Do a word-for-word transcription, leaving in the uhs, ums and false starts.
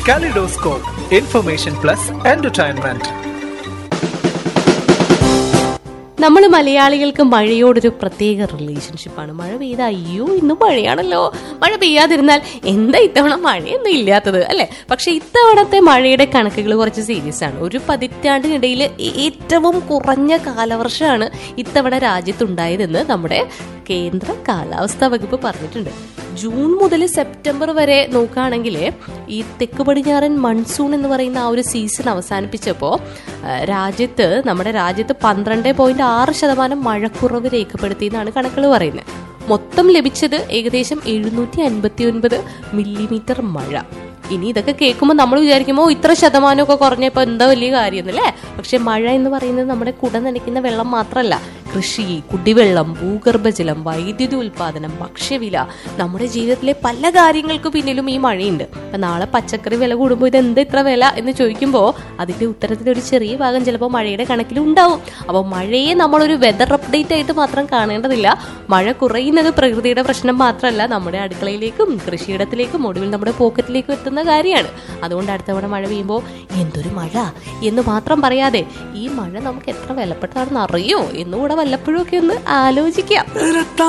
Kaleidoscope, information plus entertainment. നമ്മൾ മലയാളികൾക്ക് മഴയോടൊരു പ്രത്യേക റിലേഷൻഷിപ്പാണ്. മഴ പെയ്ത അയ്യോ ഇന്ന് മഴയാണല്ലോ, മഴ പെയ്യാതിരുന്നാൽ എന്താ ഇത്തവണ മഴയൊന്നും ഇല്ലാത്തത് അല്ലെ. പക്ഷെ ഇത്തവണത്തെ മഴയുടെ കണക്കുകൾ കുറച്ച് സീരിയസ് ആണ്. ഒരു പതിറ്റാണ്ടിനിടയിൽ ഏറ്റവും കുറഞ്ഞ കാലവർഷമാണ് ഇത്തവണ രാജ്യത്തുണ്ടായതെന്ന് നമ്മുടെ കേന്ദ്ര കാലാവസ്ഥാ വകുപ്പ് പറഞ്ഞിട്ടുണ്ട്. ജൂൺ മുതൽ സെപ്റ്റംബർ വരെ നോക്കുകയാണെങ്കിൽ ഈ തെക്ക് പടിഞ്ഞാറൻ മൺസൂൺ എന്ന് പറയുന്ന ആ ഒരു സീസൺ അവസാനിപ്പിച്ചപ്പോൾ രാജ്യത്ത് നമ്മുടെ രാജ്യത്ത് പന്ത്രണ്ട് പോയിന്റ് ആറ് ശതമാനം മഴക്കുറവ് രേഖപ്പെടുത്തി എന്നാണ് കണക്കുകൾ പറയുന്നത്. മൊത്തം ലഭിച്ചത് ഏകദേശം എഴുന്നൂറ്റി അൻപത്തി ഒൻപത് മില്ലിമീറ്റർ മഴ. ഇനി ഇതൊക്കെ കേൾക്കുമ്പോൾ നമ്മൾ വിചാരിക്കുമ്പോൾ ഇത്ര ശതമാനമൊക്കെ കുറഞ്ഞപ്പോൾ എന്താ വലിയ കാര്യമെന്നല്ലേ. പക്ഷെ മഴ എന്ന് പറയുന്നത് നമ്മുടെ കുട നനയ്ക്കുന്ന വെള്ളം മാത്രമല്ല, കൃഷി, കുടിവെള്ളം, ഭൂഗർഭജലം, വൈദ്യുതി ഉൽപാദനം, ഭക്ഷ്യവില, നമ്മുടെ ജീവിതത്തിലെ പല കാര്യങ്ങൾക്ക് പിന്നിലും ഈ മഴയുണ്ട്. അപ്പം നാളെ പച്ചക്കറി വില കൂടുമ്പോൾ ഇത് എന്താ ഇത്ര വില എന്ന് ചോദിക്കുമ്പോൾ അതിന്റെ ഉത്തരത്തിലൊരു ചെറിയ ഭാഗം ചിലപ്പോൾ മഴയുടെ കണക്കിലുണ്ടാവും. അപ്പോൾ മഴയെ നമ്മളൊരു വെതർ അപ്ഡേറ്റ് ആയിട്ട് മാത്രം കാണേണ്ടതില്ല. മഴ കുറയുന്നത് പ്രകൃതിയുടെ പ്രശ്നം മാത്രമല്ല, നമ്മുടെ അടുക്കളയിലേക്കും കൃഷിയിടത്തിലേക്കും ഒടുവിൽ നമ്മുടെ പോക്കറ്റിലേക്കും എത്തുന്ന കാര്യമാണ്. അതുകൊണ്ട് അടുത്ത തവണ മഴ പെയ്യുമ്പോൾ എന്തൊരു മഴ എന്ന് മാത്രം പറയാതെ ഈ മഴ നമുക്ക് എത്ര വിലപ്പെട്ടതാണെന്ന് അറിയോ എന്നുകൂടെ വല്ലപ്പോഴും ഒക്കെ ഒന്ന് ആലോചിക്കാം.